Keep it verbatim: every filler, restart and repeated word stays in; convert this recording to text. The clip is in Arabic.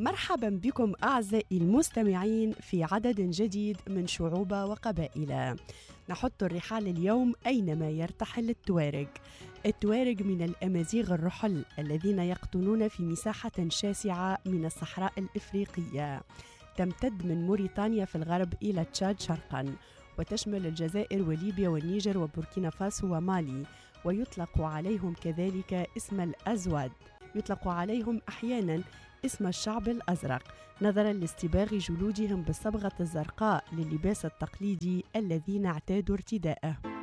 مرحبا بكم أعزائي المستمعين في عدد جديد من شعوب وقبائل. نحط الرحال اليوم أينما يرتحل التوارق. التوارق من الأمازيغ الرحل الذين يقطنون في مساحة شاسعة من الصحراء الإفريقية، تمتد من موريتانيا في الغرب إلى تشاد شرقا، وتشمل الجزائر وليبيا والنيجر وبوركينا فاسو ومالي، ويطلق عليهم كذلك اسم الأزود. يطلق عليهم أحيانا اسم الشعب الأزرق نظرا لاصطباغ جلودهم بالصبغة الزرقاء لللباس التقليدي الذين اعتادوا ارتداءه.